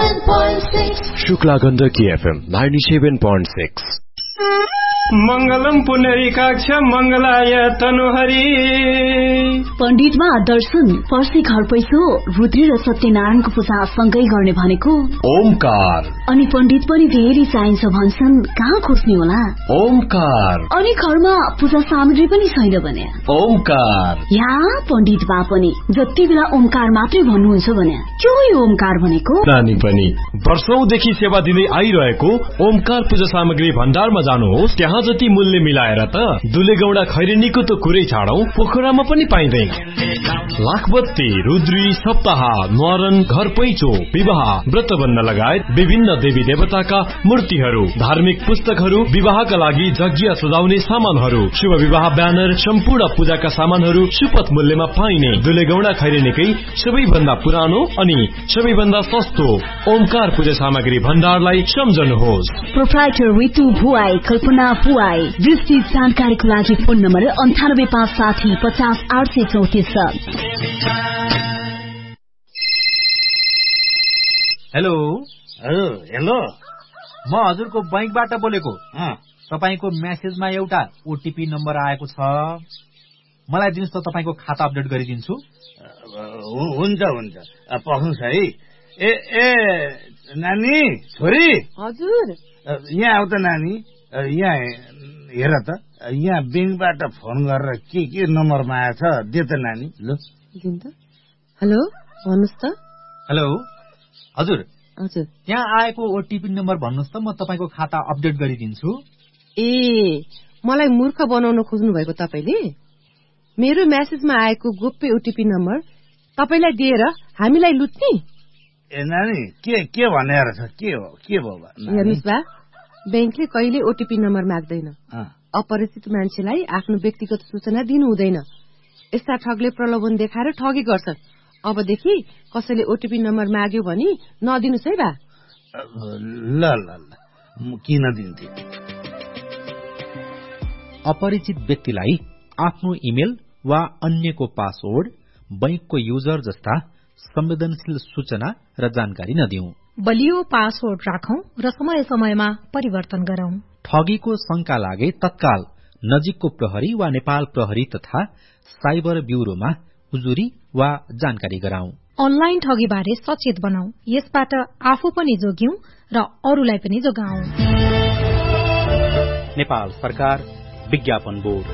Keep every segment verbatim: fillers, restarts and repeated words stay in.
ninety-seven point six. Shukla Gandaki F M ninety-seven point six. मंगलम पुनरीकाक्ष मंगलाय तनुहरी। पण्डितमा दर्शन पर्सी घर पैसो रुद्री र सत्यनारायणको पूजा सँगै गर्ने भनेको ओमकार। अनि पण्डित पनि धेरै चाहिन्छ भन्छन्, कहाँ खोज्ने होला? ओमकार। अनि घरमा पूजा सामग्री पनि छैन भने ओमकार। या पण्डित बा पनि जति बेला ओमकार मात्रै भन्नुहुन्छ भने के हो यो ओमकार भनेको? नानी पनि वर्षौंदेखि सेवा दिँदै आइरहेको ओमकार पूजा सामग्री भण्डारमा जानुहोस्, त्यहाँ जति मूल्य मिलाएर त दुलेगौडा खैरेनीको त कुरै छाडौं, पोखरामा पनि पाइँदैन। लाखबत्ती, रुद्री, सप्ताह, न्वारन, घर पैचो, विवाह, व्रतबन्ध लगायत विभिन्न देवी देवताका मूर्तिहरू, धार्मिक पुस्तकहरू, विवाहका लागि जग्गिया सजाउने सामानहरू, शुभ विवाह ब्यानर, सम्पूर्ण पूजाका सामानहरू सुपथ मूल्यमा पाइने दुलेगौडा खैरेनीकै सबैभन्दा पुरानो अनि सबैभन्दा सस्तो ओमकार पूजा सामग्री भण्डारलाई सम्झनुहोस्। प्रोप्राइटर रितु भुवाई, कल्पना भुवाई। विस्तृत जानकारीको लागि फोन नम्बर अन्ठानब्बे पाँच साठी पचास आठ सय चौतिस। हेलो हेलो, म हजुरको बैंकबाट बोलेको। तपाईको मेसेजमा एउटा ओटीपी नम्बर आएको छ, मलाई दिनुहोस् त, तपाईको खाता अपडेट गरिदिन्छु। हुन्छ हुन्छ, पख्नुहोस् है। ए ए नानी, छोरी। हजुर। यहाँ आउ त नानी, यहाँ हेर त, यहाँ ब्याङ्कबाट फोन गरेर के के नम्बरमा आएछ, दे त नानी। ल दिनु त। हेलो, भन्नुहोस् त। हेलो हजुर। हजुर, यहाँ आएको ओटीपी नम्बर भन्नुहोस् त, म तपाईको खाता अपडेट गरिदिन्छु। ए, मलाई मूर्ख बनाउन खोज्नु भएको तपाईले? मेरो मेसेजमा आएको गोप्य ओटीपी नम्बर तपाईलाई दिएर हामीलाई लुट्ने? ए नानी, के के भनेर छ? के हो के भयो? हेर्नुहोस् बा, ब्याङ्कले कहिले ओटीपी नम्बर माग्दैन। अपरिचित मान्छेलाई आफ्नो व्यक्तिगत सूचना दिनु हुँदैन। यस्ता ठगले प्रलोभन देखाएर ठगी गर्छन्। अबदेखि कसैले ओटीपी नम्बर माग्यो भने नदिनुस् है बा। ल ल ल, म किन दिन्थे? अपरिचित व्यक्तिलाई आफ्नो इमेल वा अन्यको पासवर्ड, बैंकको युजर जस्ता संवेदनशील सूचना र जानकारी नदिऊ। बलियो पासवर्ड राखौं र समय समयमा परिवर्तन गरौं। ठगीको शंका लागे तत्काल नजिकको प्रहरी वा नेपाल प्रहरी तथा साइबर ब्यूरोमा उजुरी वा जानकारी गराऊ। अनलाइन ठगी बारे सचेत बनाऊ, यसबाट आफू पनि जोग्यौं र अरूलाई पनि जोगाऊ। नेपाल सरकार, विज्ञापन बोर्ड।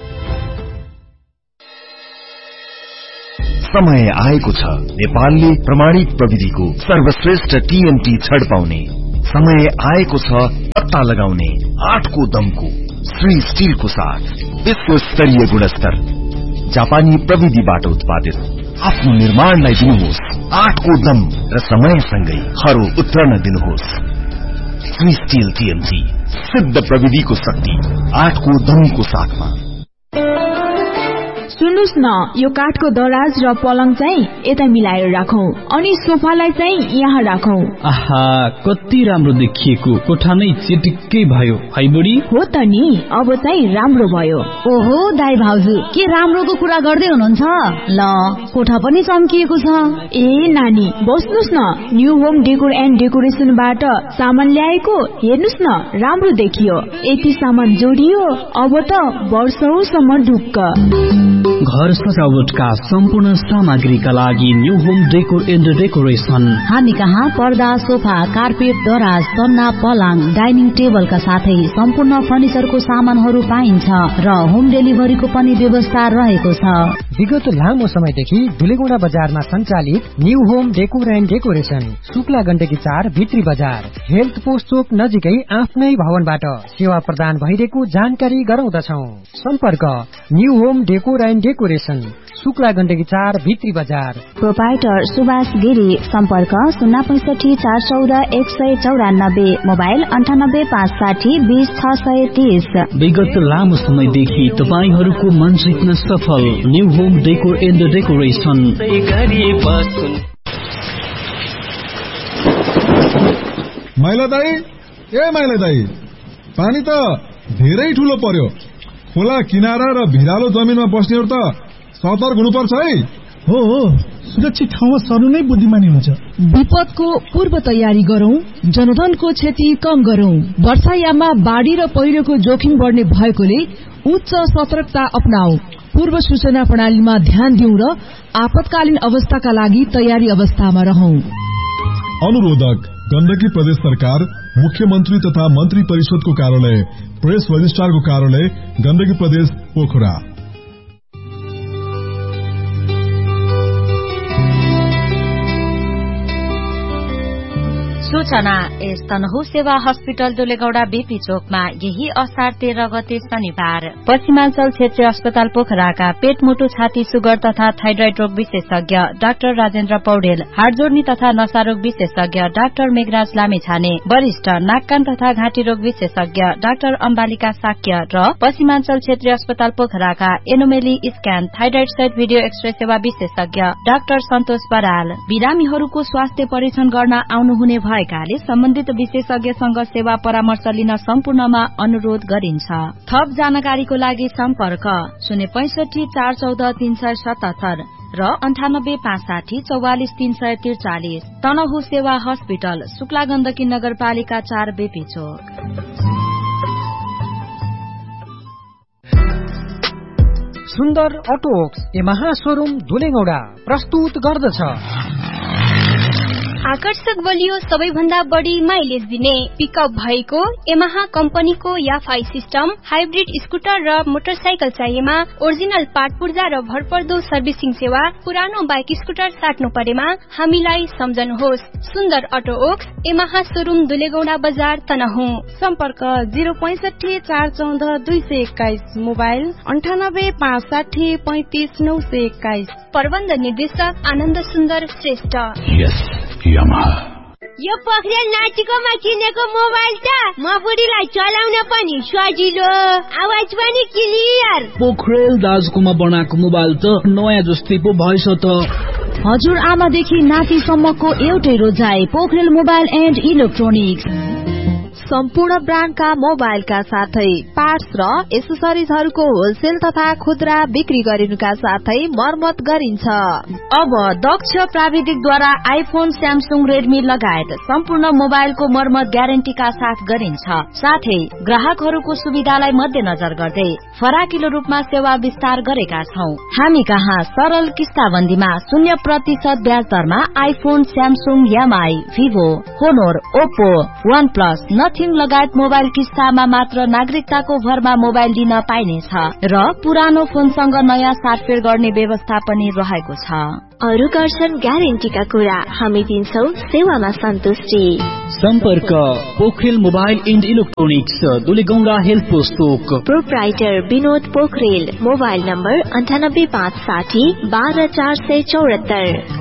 समय आएको छ नेपालले प्रमाणित प्रविधिको सर्वश्रेष्ठ टीएनटी छड पाउने। समय आएको छ पत्ता लगाउने आठको दमको श्री स्टीलको साथ विश्व स्तरीय गुणस्तर जापानी प्रविधिबाट उत्पादित आफ्नो निर्माणलाई दिनुहोस् आठको दम र समयसँगै खरो उत्रन दिनुहोस्। श्री स्टील टीएनटी, सिद्ध प्रविधिको शक्ति आठको दमको साथमा। सुन्नुस् न, यो काठको दराज र पलङ चाहिँ यता मिलाएर राखौं अनि सोफालाई चाहिँ यहाँ राखौं। आहा, कति राम्रो देखिएको, कोठा नै चिटिक्कै भयो है बुढी? हो त नि, अब चाहिँ राम्रो भयो। ओहो दाइ भाउजू, के राम्रोको कुरा गर्दै हुनुहुन्छ? ल, कोठा पनि चम्किएको छ। ए नानी, बस्नुस् न, न्यू होम डेकोर एन्ड डेकोरेसनबाट सामान ल्याएको, हेर्नुस् न, राम्रो देखियो। यति सामान जोडियो, अब त वर्षौसम्म ढुक्क। घर सजावटका सम्पूर्ण सामग्रीका लागि new home decor and decoration. हामी कहाँ पर्दा, सोफा, कार्पेट, दराज, सन्ना, पलङ, डाइनिङ टेबलका साथै सम्पूर्ण फर्निचरको सामानहरू पाइन्छ र होम डेलिभरीको पनि व्यवस्था रहेको छ। विगत लामो समयदेखि दुलेगौडा बजारमा सञ्चालित new home decor and decoration, Shukla Gandaki चार, भित्री बजार, हेल्थ पोस्ट चोक नजिकै आफ्नै भवनबाट सेवा प्रदान भइरहेको जानकारी गराउँदछौ। सम्पर्क new home decor and decoration, Shukla Gandaki चार, भित्री बजार। प्रोपाइटर सुभाष गिरी, सम्पर्क शून्य पैंसठी चार चौध एक सय चौरानब्बे, मोबाइल अन्ठानब्बे पाँच साठी बीस छ सय तीस। विगत लामो समयदेखि तपाईहरूको मन जित्न सफल new home decor and decoration. माइला दाई, ए माइला दाई, पानी त धेरै ठूलो पर्यो। खोला किनारा र भिरालो जमिनमा बस्नेहरू त सतर्क हुनुपर्छ है। हो हो, सुरक्षित ठाउँमा सर्नु नै बुद्धिमानी हुन्छ। विपदको पूर्व तयारी गरौं, जनधनको क्षति कम गरौं। वर्षायाममा बाढ़ी र पहिरोको जोखिम बढ्ने भएकोले उच्च सतर्कता अपनाऊ। पूर्व सूचना प्रणालीमा ध्यान दिउँ र आपतकालीन अवस्थाका लागि तयारी अवस्थामा रहौं। अनुरोधक गण्डकी प्रदेश सरकार, मुख्यमन्त्री तथा मन्त्री परिषदको कार्यालय, प्रेस रजिस्ट्रारको कार्यालय, गण्डकी प्रदेश पोखरा। सूचना यस तनहु सेवा हस्पिटल दुलेगौड़ा बीपी चोकमा यही असार तेह्र गते शनिबार पश्चिमाञ्चल क्षेत्रीय अस्पताल पोखराका पेट मुटु छाती सुगर तथा थाइरोइड रोग विशेषज्ञ डाक्टर राजेन्द्र पौडेल, हाडजोड्नी तथा नसारोग विशेषज्ञ डाक्टर मेघराज लामेछाने, वरिष्ठ नाककान तथा घाँटी रोग विशेषज्ञ डाक्टर अम्बालिका साक्य र पश्चिमाञ्चल क्षेत्रीय अस्पताल पोखराका एनोमेली स्क्यान थाइरोइड सहित भिडियो एक्सरे सेवा विशेषज्ञ डाक्टर सन्तोष बराल बिरामीहरूको स्वास्थ्य परीक्षण गर्न आउनुहुने भएकाले सम्बन्धित विशेषज्ञसँग सेवा परामर्श लिन सम्पूर्णमा अनुरोध गरिन्छ। थप जानकारीको लागि सम्पर्क शून्य पैंसठी चार चौध तीन सय सतहत्तर र अन्ठानब्बे पाँच साठी चौवालिस तीन सय त्रिचालिस। तनहु सेवा हस्पिटल, शुक्ला गण्डकी नगरपालिका चार बेपी चोक। सुन्दर अटोक्स यमाहा शोरूम धुलेगौड़ा प्रस्तुत गर्दछ आकर्षक बलियो सबैभन्दा बढी माइलेज दिने पिकअप भएको यमाहा कम्पनीको याफाई सिस्टम, हाइब्रिड स्कुटर र मोटरसाइकल चाहिएमा ओरिजिनल पार्ट पूर्जा र भरपर्दो सर्भिसिङ सेवा, पुरानो बाइक स्कुटर साट्नु परेमा हामीलाई सम्झनुहोस्। सुन्दर अटो ओक्स यमाहा शोरूम दुलेगौड़ा बजार तनहु। सम्पर्क जीरो पैंसठी चार चौध दुई सय एक्काइस, मोबाइल अन्ठानब्बे पाँच साठी पैंतिस नौ सय एक्काइस। प्रबन्ध निर्देशक आनन्द सुन्दर श्रेष्ठ। यो पोखरेल नाचिकोमा किनेको मोबाइल त म बुढीलाई चलाउन पनि सजिलो, आवाज पनि क्लियर। पोखरेल दाजुकोमा बनाएको मोबाइल त नयाँ जस्तै पो भएछ त। हजुर आमादेखि नातिसम्मको एउटै रोजाइ पोखरेल मोबाइल एन्ड इलेक्ट्रोनिक्स। सम्पूर्ण ब्रान्डका मोबाइलका साथै पार्ट्स र एसेसरिजहरूको होलसेल तथा खुद्रा बिक्री गरिनुका साथै मर्मत गरिन्छ। अब दक्ष प्राविधिकद्वारा आइफोन, स्यामसुङ, रेडमी लगायत सम्पूर्ण मोबाइलको मर्मत ग्यारेन्टीका साथ गरिन्छ। साथै ग्राहकहरूको सुविधालाई मध्यनजर गर्दै फराकिलो रूपमा सेवा विस्तार गरेका छौं। हामी कहाँ सरल किस्ताबन्दीमा शून्य प्रतिशत ब्याज दरमा iPhone, Samsung, MI, Vivo, होनोर, Oppo, one plus, nothing लगायत मोबाइल किस्तामा मात्र नागरिकताको भरमा मोबाइल दिन पाइनेछ र पुरानो फोनसँग नयाँ साटफेर गर्ने व्यवस्था पनि रहेको छ। अरु गर्छन् ग्यारेन्टीका कुरा, हामी दिन्छौ सेवामा सन्तुष्टि। सम्पर्क Pokharel mobile and electronics, दुलेगौड़ा health post. Proprietor Vinod Pokharel, mobile number अन्ठानब्बे पाँच साठी बाह्र चार सय चौहत्तर।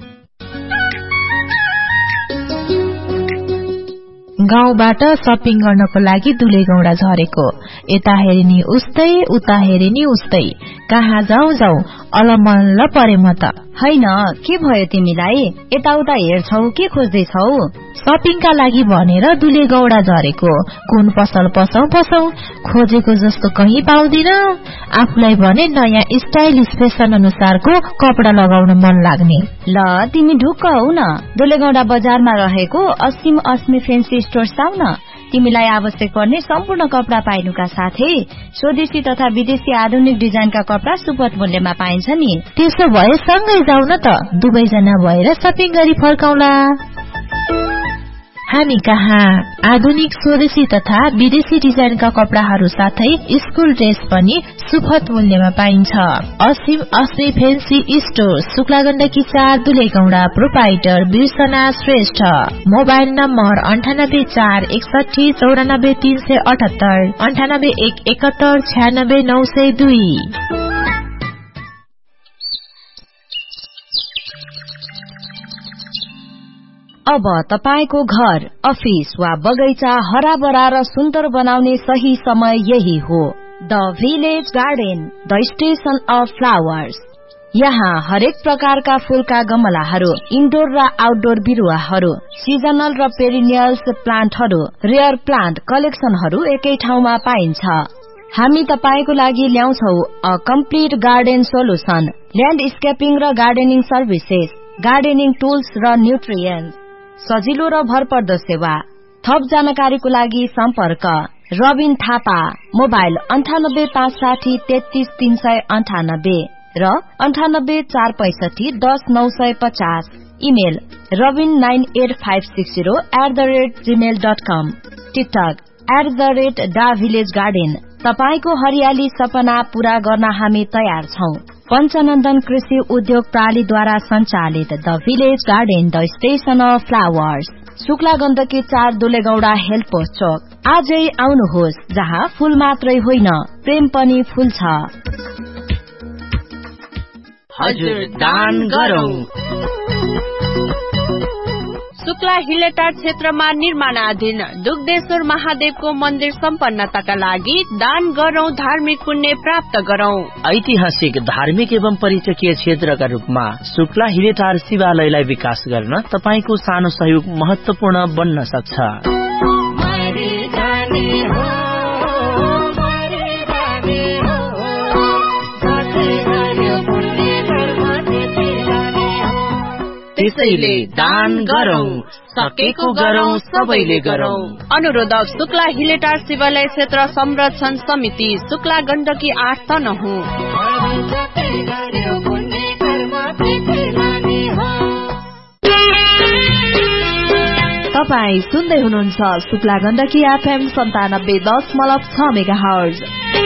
गाउँबाट शपिङ गर्नको लागि दुलेगौड़ा झरेको, यता हेरिनी उस्तै उता हेरिनी उस्तै, कहाँ जाउँ जाउँ अलमल्ल परे म त। हैन, के भयो तिमीलाई? यताउता हेर्छौ के खोज्दैछौ? शपिङका लागि भनेर दुलेगौड़ा झरेको, कुन पसल पसौ पसौ, खोजेको जस्तो कहीँ पाउँदिन। आफूलाई भने नयाँ स्टाइलिश फेसन अनुसारको कपडा लगाउन मन लाग्ने। ल तिमी ढुक्क हौ न, दुलेगौड़ा बजारमा रहेको असीम अस्मी फेन्सी स्टोर आउ न। तिमीलाई आवश्यक पर्ने सम्पूर्ण कपडा पाइनुका साथै स्वदेशी तथा विदेशी आधुनिक डिजाइनका कपडा सुपथ मूल्यमा पाइन्छ नि। त्यसो भए सँगै जाउँ न त, दुवैजना भएर शपिङ गरी फर्काउला। हामी कहाँ आधुनिक स्वदेशी तथा विदेशी डिजाइनका कपडाहरू साथै स्कुल ड्रेस पनि सुपथ मूल्यमा पाइन्छ। असीम अस्मी फेन्सी स्टोर, शुक्ला गण्डकी चार, दुलेगौड़ा। प्रोपाइटर बिर्सना श्रेष्ठ। मोबाइल नम्बर अन्ठानब्बे चार एकसठी चौरानब्बे तीन सय अठहत्तर, अन्ठानब्बे एक एकहत्तर छ्यानब्बे नौ सय दुई। अब तपाईको घर, अफिस वा बगैँचा हराभरा र सुन्दर बनाउने सही समय यही हो। The village garden, the station of flowers. यहाँ हरेक प्रकारका फूलका गमलाहरू, इन्डोर र आउटडोर बिरुवाहरू, सिजनल र पेरिनियल्स प्लान्टहरू, रेयर प्लान्ट कलेक्सनहरू एकै ठाउँमा पाइन्छ। हामी तपाईको लागि ल्याउँछौ अ कम्प्लिट गार्डन सोलुसन, ल्यान्डस्केपिङ र गार्डनिङ सर्भिसेस, गार्डनिङ टुल्स र न्युट्रिएन्ट्स, सजिलो र भरपर्दो सेवा। थप जानकारीको लागि सम्पर्क रबिन थापा, मोबाइल अन्ठानब्बे पाँच साठी तेत्तीस तीन सय अन्ठानब्बे र अन्ठानब्बे चार पैसठी दस नौ सय पचास। Email Rabin nine at five six zero at the rate Gmail dot com. TikTok at the rate डा भिलेज गार्डन। तपाईको हरियाली सपना पूरा गर्न हामी तयार छौं। पञ्चनन्दन कृषि उद्योग प्रणालीद्वारा सञ्चालित the village garden, the station of flowers, Shukla Gandaki चार दुलेगौडा हेल्थ पोस्ट चोक। आजै आउनुहोस्, जहाँ फूल मात्रै होइन प्रेम पनि फूल छ। हजुर दान गरौं। शुक्ला हिलेटार क्षेत्रमा निर्माणाधीन दुग्धेश्वर महादेवको मन्दिर सम्पन्नताका लागि दान गरौं, धार्मिक पुण्य प्राप्त गरौं। ऐतिहासिक, धार्मिक एवं पर्यटकीय क्षेत्रका रूपमा शुक्ला हिलेटार शिवालयलाई विकास गर्न तपाईको सानो सहयोग महत्वपूर्ण बन्न सक्छ। त्यसैले दान गरौं, सकेको गरौं, सबैले गरौं। अनुरोधक शुक्ला हिलेटार शिवालय क्षेत्र संरक्षण समिति, शुक्ला गण्डकी आठ तनहुँ। तपाई सुन्दै हुनुहुन्छ शुक्ला गण्डकी एफएम सन्तानब्बे दशमलव छ मेगा हर्ज।